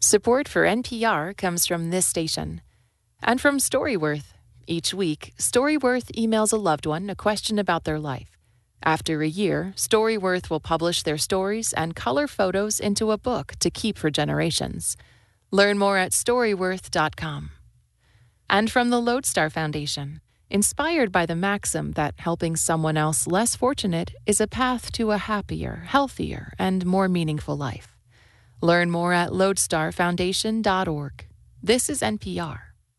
Support for NPR comes from this station and from Storyworth. Each week, Storyworth emails a loved one a question about their life. After a year, Storyworth will publish their stories and color photos into a book to keep for generations. Learn more at Storyworth.com. And from the Lodestar Foundation, inspired by the maxim that helping someone else less fortunate is a path to a happier, healthier, and more meaningful life. Learn more at lodestarfoundation.org. This is NPR.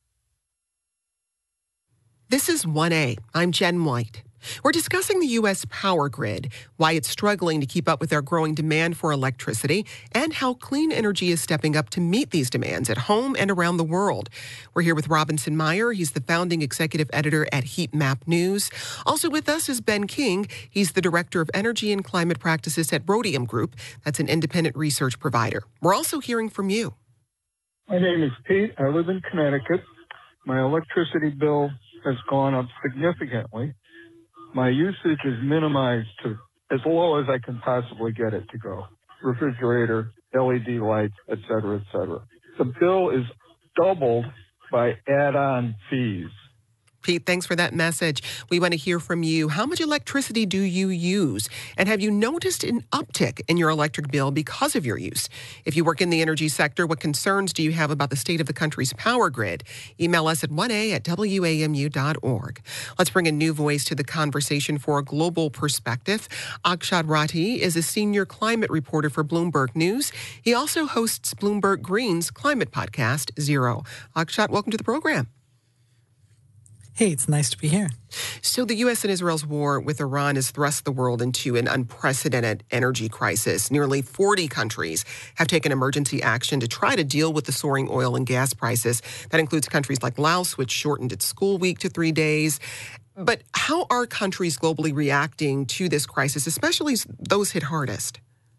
This is 1A. I'm Jen White. We're discussing the U.S. power grid, why it's struggling to keep up with our growing demand for electricity, and how clean energy is stepping up to meet these demands at home and around the world. We're here with Robinson Meyer. He's the founding executive editor at Heat Map News. Also with us is Ben King. He's the director of energy and climate practices at Rhodium Group. That's an independent research provider. We're also hearing from you. My name is Pete. I live in Connecticut. My electricity bill has gone up significantly. My usage is minimized to as low as I can possibly get it to go. Refrigerator, LED lights, et cetera, et cetera. The bill is doubled by add-on fees. Pete, thanks for that message. We want to hear from you. How much electricity do you use? And have you noticed an uptick in your electric bill because of your use? If you work in the energy sector, what concerns do you have about the state of the country's power grid? Email us at 1a@wamu.org. Let's bring a new voice to the conversation for a global perspective. Akshat Rathi is a senior climate reporter for Bloomberg News. He also hosts Bloomberg Green's climate podcast, Zero. Akshat, welcome to the program. Hey, it's nice to be here. So the U.S. and Israel's war with Iran has thrust the world into an unprecedented energy crisis. Nearly 40 countries have taken emergency action to try to deal with the soaring oil and gas prices. That includes countries like Laos, which shortened its school week to 3 days. But how are countries globally reacting to this crisis, especially those hit hardest?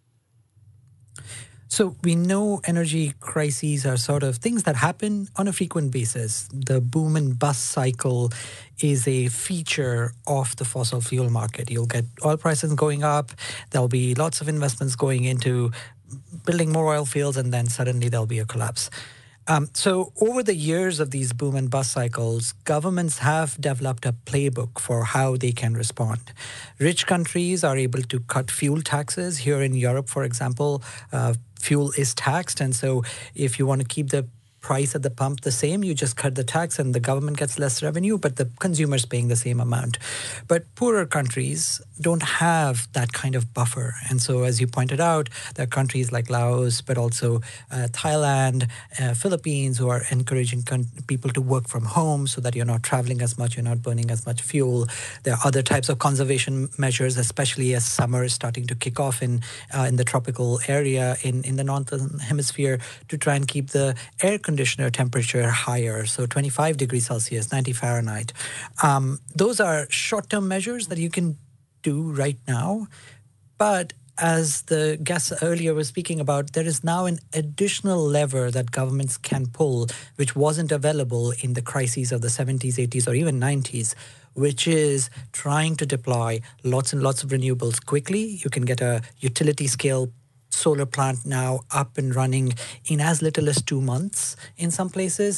So we know energy crises are sort of things that happen on a frequent basis. The boom and bust cycle is a feature of the fossil fuel market. You'll get oil prices going up. There'll be lots of investments going into building more oil fields, and then suddenly there'll be a collapse. So over the years of these boom and bust cycles, governments have developed a playbook for how they can respond. Rich countries are able to cut fuel taxes. Here in Europe, for example, fuel is taxed. And so if you want to keep the price at the pump the same, you just cut the tax and the government gets less revenue, but the consumer's paying the same amount. But poorer countries don't have that kind of buffer. And so, as you pointed out, there are countries like Laos, but also Thailand, Philippines, who are encouraging people to work from home so that you're not traveling as much, you're not burning as much fuel. There are other types of conservation measures, especially as summer is starting to kick off in the tropical area in the northern hemisphere, to try and keep the air conditioner temperature higher, so 25 degrees Celsius, 90 Fahrenheit. Those are short-term measures that you can do right now. But as the guest earlier was speaking about, there is now an additional lever that governments can pull, which wasn't available in the crises of the 70s, 80s, or even 90s, which is trying to deploy lots and lots of renewables quickly. You can get a utility-scale solar plant now up and running in as little as 2 months in some places,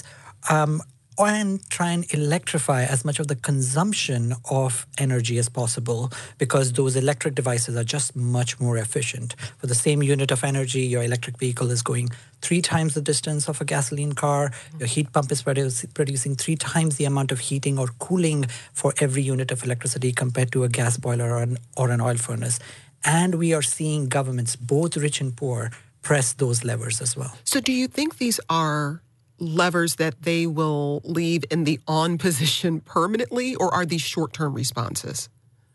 and try and electrify as much of the consumption of energy as possible, because those electric devices are just much more efficient. For the same unit of energy, your electric vehicle is going 3 times the distance of a gasoline car. Your heat pump is producing 3 times the amount of heating or cooling for every unit of electricity compared to a gas boiler or an oil furnace. And we are seeing governments, both rich and poor, press those levers as well. So do you think these are levers that they will leave in the on position permanently, or are these short-term responses?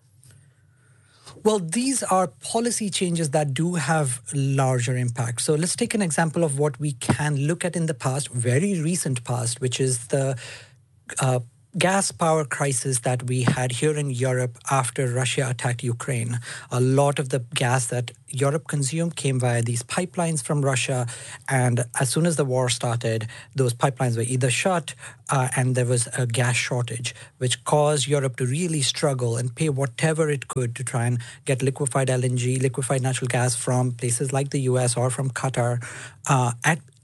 Well, these are policy changes that do have larger impact. So let's take an example of what we can look at in the past, very recent past, which is the gas power crisis that we had here in Europe after Russia attacked Ukraine. A lot of the gas that Europe consumed came via these pipelines from Russia. And as soon as the war started, those pipelines were either shut and there was a gas shortage, which caused Europe to really struggle and pay whatever it could to try and get liquefied LNG, liquefied natural gas from places like the US or from Qatar at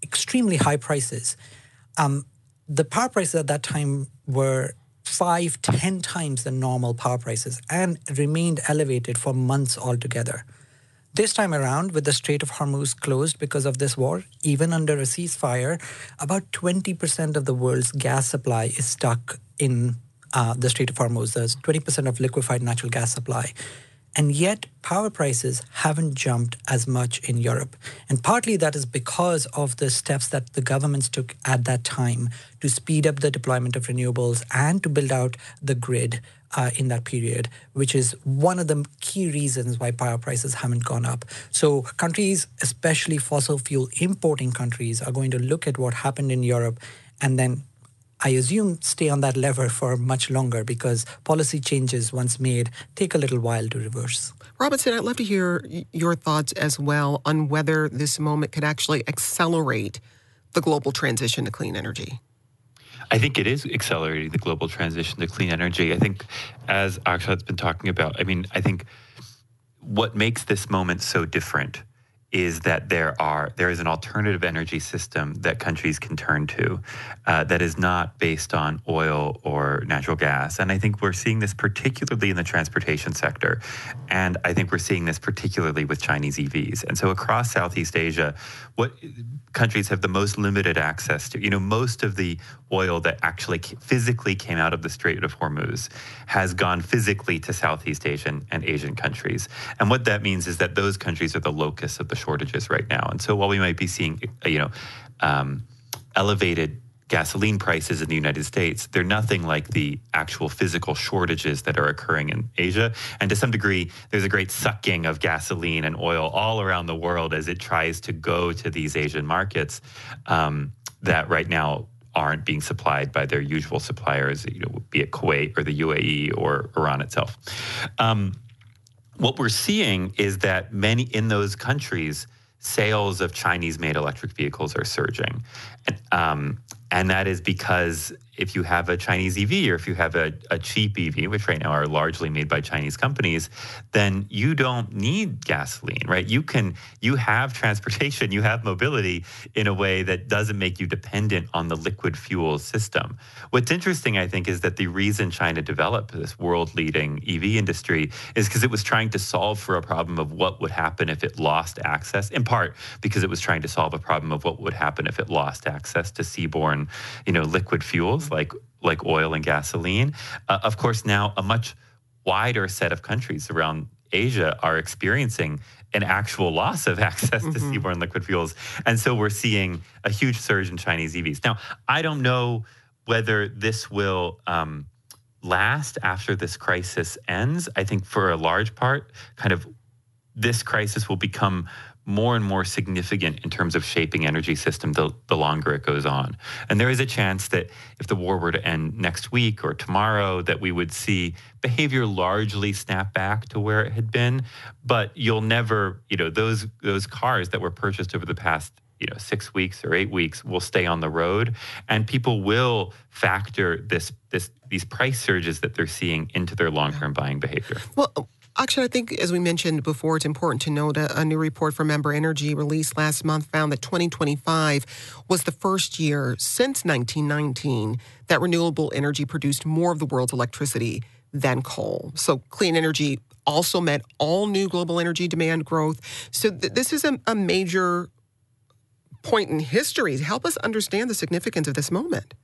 extremely high prices. The power prices at that time were 5-10 times the normal power prices and remained elevated for months altogether. This time around, with the Strait of Hormuz closed because of this war, even under a ceasefire, about 20% of the world's gas supply is stuck in the Strait of Hormuz. There's 20% of liquefied natural gas supply. And yet, power prices haven't jumped as much in Europe. And partly that is because of the steps that the governments took at that time to speed up the deployment of renewables and to build out the grid in that period, which is one of the key reasons why power prices haven't gone up. So countries, especially fossil fuel importing countries, are going to look at what happened in Europe and then, I assume, stay on that lever for much longer because policy changes, once made, take a little while to reverse. Robinson, I'd love to hear your thoughts as well on whether this moment could actually accelerate the global transition to clean energy. I think it is accelerating the global transition to clean energy. I think, as Akshat's been talking about, I think what makes this moment so different is that there is an alternative energy system that countries can turn to that is not based on oil or natural gas. And I think we're seeing this particularly in the transportation sector. And I think we're seeing this particularly with Chinese EVs. And so across Southeast Asia, what countries have the most limited access to, most of the oil that actually physically came out of the Strait of Hormuz has gone physically to Southeast Asian and Asian countries. And what that means is that those countries are the locus of the shortages right now. And so while we might be seeing, elevated gasoline prices in the United States, they're nothing like the actual physical shortages that are occurring in Asia. And to some degree, there's a great sucking of gasoline and oil all around the world as it tries to go to these Asian markets that right now aren't being supplied by their usual suppliers, be it Kuwait or the UAE or Iran itself. What we're seeing is that many in those countries, sales of Chinese-made electric vehicles are surging. And that is because if you have a Chinese EV or if you have a cheap EV, which right now are largely made by Chinese companies, then you don't need gasoline, right? You have transportation, you have mobility in a way that doesn't make you dependent on the liquid fuel system. What's interesting, I think, is that the reason China developed this world-leading EV industry is because it was trying to solve for a problem of what would happen if it lost access, in part because it was trying to solve a problem of what would happen if it lost access to seaborne, liquid fuels like oil and gasoline. Of course, now a much wider set of countries around Asia are experiencing an actual loss of access to seaborne liquid fuels. And so we're seeing a huge surge in Chinese EVs. Now, I don't know whether this will last after this crisis ends. I think for a large part, this crisis will become more and more significant in terms of shaping energy system the longer it goes on. And there is a chance that if the war were to end next week or tomorrow, that we would see behavior largely snap back to where it had been. But you'll never, those cars that were purchased over the past 6 weeks or 8 weeks will stay on the road, and people will factor these price surges that they're seeing into their long-term buying behavior. Well, Akshat, I think, as we mentioned before, it's important to note a new report from Member Energy released last month found that 2025 was the first year since 1919 that renewable energy produced more of the world's electricity than coal. So clean energy also met all new global energy demand growth. So this is a major point in history. Help us understand the significance of this moment.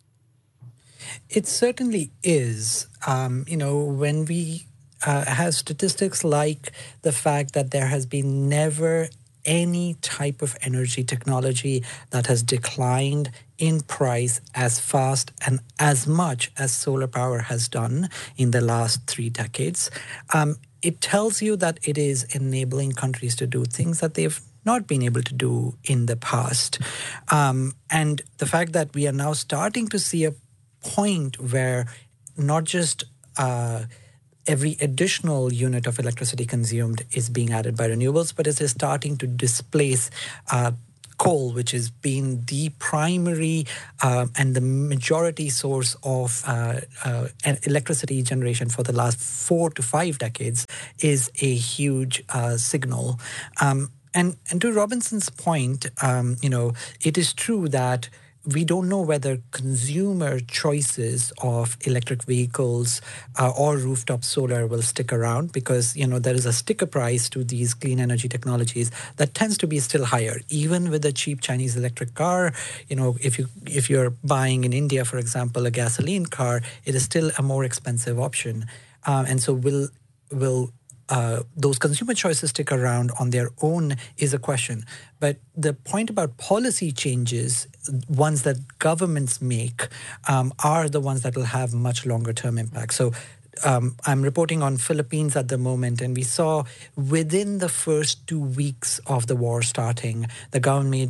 It certainly is. When we have statistics like the fact that there has been never any type of energy technology that has declined in price as fast and as much as solar power has done in the last 3 decades, it tells you that it is enabling countries to do things that they've not been able to do in the past. And the fact that we are now starting to see a point where not just every additional unit of electricity consumed is being added by renewables, but it is starting to displace coal, which has been the primary and the majority source of electricity generation for the last 4 to 5 decades, is a huge signal. And to Robinson's point, it is true that we don't know whether consumer choices of electric vehicles or rooftop solar will stick around because, there is a sticker price to these clean energy technologies that tends to be still higher. Even with a cheap Chinese electric car, if you're buying in India, for example, a gasoline car, it is still a more expensive option. And so will those consumer choices stick around on their own is a question. But the point about policy changes, ones that governments make, are the ones that will have much longer term impact. So I'm reporting on Philippines at the moment, and we saw within the first 2 weeks of the war starting, the government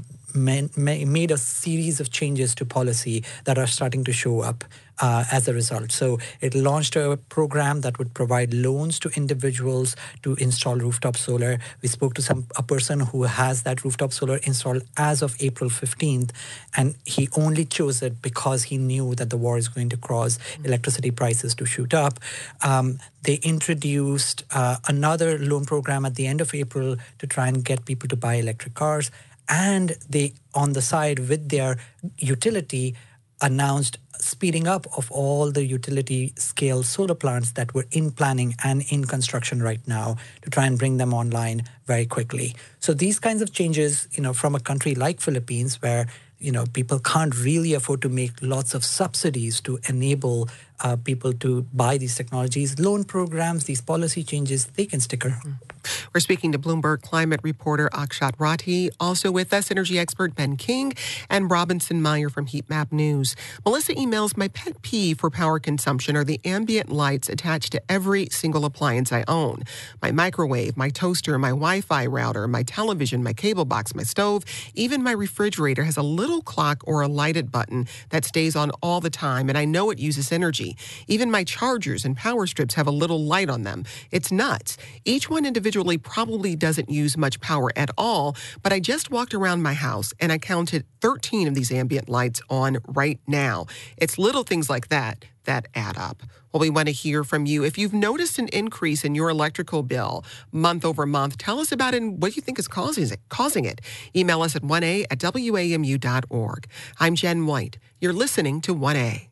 made a series of changes to policy that are starting to show up as a result. So it launched a program that would provide loans to individuals to install rooftop solar. We spoke to a person who has that rooftop solar installed as of April 15th, and he only chose it because he knew that the war is going to cause electricity prices to shoot up. They introduced another loan program at the end of April to try and get people to buy electric cars. And they, on the side with their utility, announced speeding up of all the utility scale solar plants that were in planning and in construction right now to try and bring them online very quickly. So these kinds of changes, from a country like Philippines where, people can't really afford to make lots of subsidies to enable people to buy these technologies, loan programs, these policy changes, they can stick around. We're speaking to Bloomberg climate reporter Akshat Rathi, also with us energy expert Ben King and Robinson Meyer from Heatmap News. Melissa emails, my pet peeve for power consumption are the ambient lights attached to every single appliance I own. My microwave, my toaster, my Wi-Fi router, my television, my cable box, my stove, even my refrigerator has a little clock or a lighted button that stays on all the time, and I know it uses energy. Even my chargers and power strips have a little light on them. It's nuts. Each one individually probably doesn't use much power at all, but I just walked around my house and I counted 13 of these ambient lights on right now. It's little things like that add up. Well, we want to hear from you. If you've noticed an increase in your electrical bill month over month, tell us about it and what you think is causing it. Email us at 1a@wamu.org. I'm Jen White. You're listening to 1A.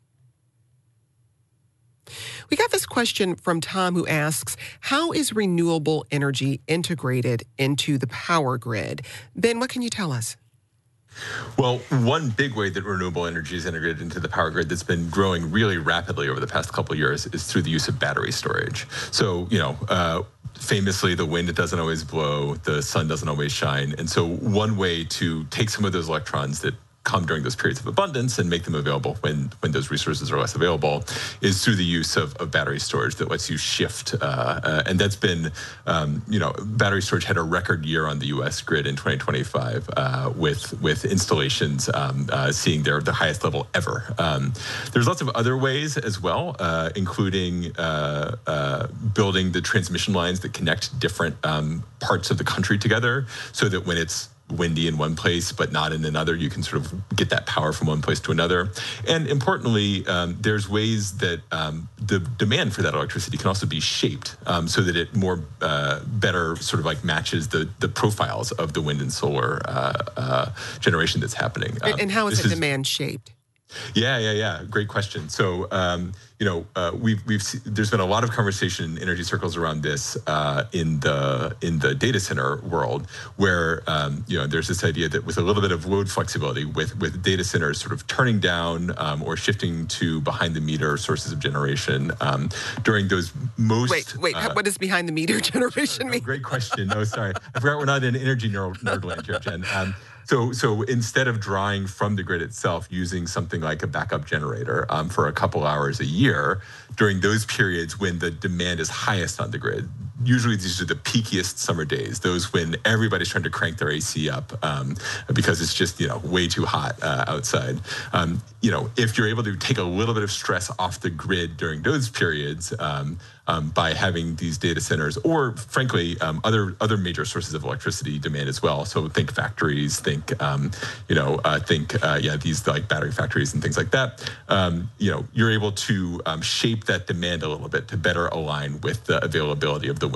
We got this question from Tom who asks, how is renewable energy integrated into the power grid? Ben, what can you tell us? Well, one big way that renewable energy is integrated into the power grid that's been growing really rapidly over the past couple of years is through the use of battery storage. So, famously, the wind doesn't always blow, the sun doesn't always shine. And so one way to take some of those electrons that come during those periods of abundance and make them available when those resources are less available is through the use of battery storage that lets you shift. And that's been, battery storage had a record year on the U.S. grid in 2025 with installations seeing the highest level ever. There's lots of other ways as well, including building the transmission lines that connect different parts of the country together so that when it's windy in one place but not in another, you can sort of get that power from one place to another. And importantly, there's ways that the demand for that electricity can also be shaped so that it better sort of like matches the profiles of the wind and solar generation that's happening. And how is the demand shaped? Yeah. Great question. So, there's been a lot of conversation in energy circles around this in the data center world, where there's this idea that with a little bit of load flexibility, with data centers sort of turning down or shifting to behind the meter sources of generation during those most. Wait. What does behind the meter generation mean? Great question. No, sorry, I forgot we're not in energy nerd land here, Jen. So instead of drawing from the grid itself, using something like a backup generator for a couple hours a year during those periods when the demand is highest on the grid. Usually these are the peakiest summer days, those when everybody's trying to crank their AC up because it's just way too hot outside. If you're able to take a little bit of stress off the grid during those periods by having these data centers, or frankly other major sources of electricity demand as well. So think factories, think these like battery factories and things like that. You're able to shape that demand a little bit to better align with the availability of the wind